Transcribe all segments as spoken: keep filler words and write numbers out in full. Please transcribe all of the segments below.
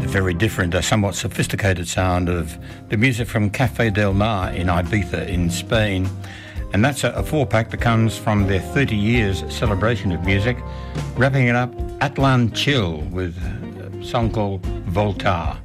very different, a somewhat sophisticated sound of the music from Café Del Mar in Ibiza in Spain. And that's a, a four-pack that comes from their thirty years celebration of music. Wrapping it up, Atlan Chill with a song called Voltaire.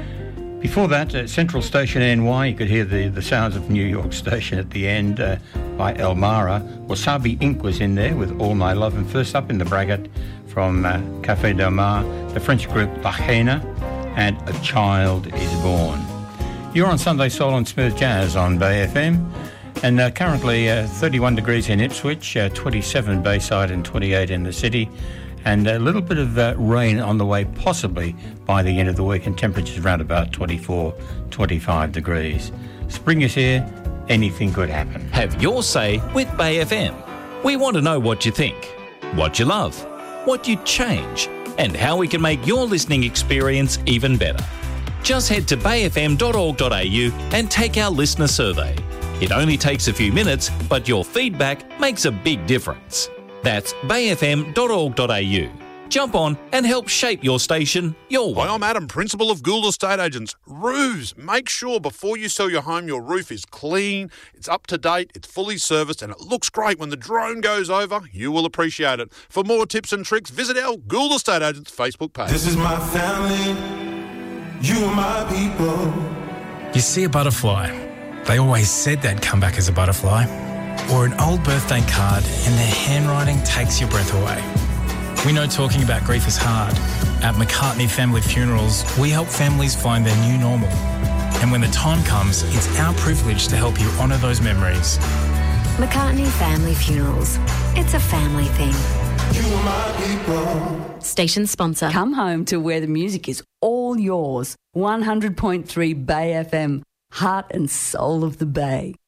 Before that, uh, Central Station N Y, you could hear the, the sounds of New York Station at the end uh, by El Mara. Wasabi Incorporated was in there with All My Love. And first up in the bracket from uh, Café Del Mar, the French group La Haine and A Child Is Born. You're on Sunday Soul and Smooth Jazz on Bay F M. And uh, currently uh, thirty-one degrees in Ipswich, uh, twenty-seven Bayside and twenty-eight in the city. And a little bit of uh, rain on the way, possibly by the end of the week, and temperatures around about twenty-four, twenty-five degrees. Spring is here, anything could happen. Have your say with Bay F M. We want to know what you think, what you love, what you'd change, and how we can make your listening experience even better. Just head to bay f m dot org dot a u and take our listener survey. It only takes a few minutes, but your feedback makes a big difference. That's bay f m dot org dot a u. Jump on and help shape your station your way. Hi, I'm Adam, Principal of Gould Estate Agents. Roofs. Make sure before you sell your home, your roof is clean, it's up to date, it's fully serviced, and it looks great when the drone goes over. You will appreciate it. For more tips and tricks, visit our Gould Estate Agents Facebook page. This is my family. You are my people. You see a butterfly. They always said they'd come back as a butterfly. Or an old birthday card and their handwriting takes your breath away. We know talking about grief is hard. At McCartney Family Funerals, we help families find their new normal. And when the time comes, it's our privilege to help you honour those memories. McCartney Family Funerals. It's a family thing. You are my people. Station sponsor. Come home to where the music is all yours. one hundred point three Bay F M. Heart and soul of the Bay.